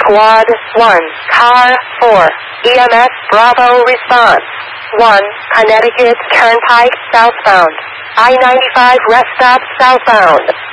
Squad 1, Car 4, EMS Bravo response. 1, Connecticut Turnpike southbound. I-95 rest stop southbound.